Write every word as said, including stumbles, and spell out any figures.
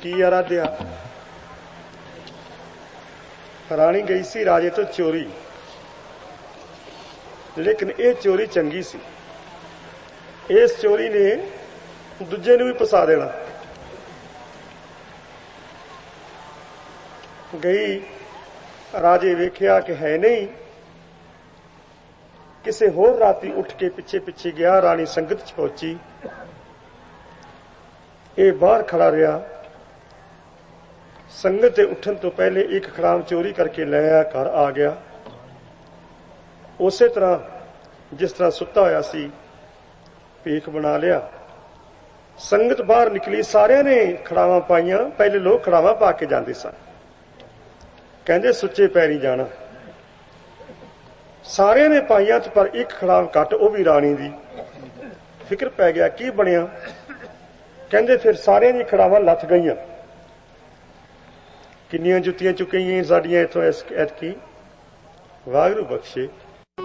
की आराध्या। राणी गई सी राजे तो चोरी, लेकिन ये चोरी चंगी सी। इस चोरी ने दूजे नूं भी फसा देना। गई, राजे वेख्या कि है नहीं, किसी होर राती उठ के पिछे पिछे गया। राणी संगत च पहुंची, ये बाहर खड़ा रहा। संगत के उठन तो पहले एक खड़ाम चोरी करके ले आया, घर आ गया। उस तरह जिस तरह सुता होया सी, भीख बना लिया। संगत बाहर निकली, सारिया ने खड़ावां पाईयां। पहले लोग खड़ावां पा के जाते सन, कहते सुच्चे पैरी जाना। सारिया ने पाईयां पर एक खड़ाव घट, वह भी राणी दी। फिक्र पै गया की बनिया। कहते फिर सारिया दी खड़ावां लथ गईयां। किन्नियां जुत्तियां चुकियां साडियां इथों ऐतकी, वाहिगुरू बख्शे।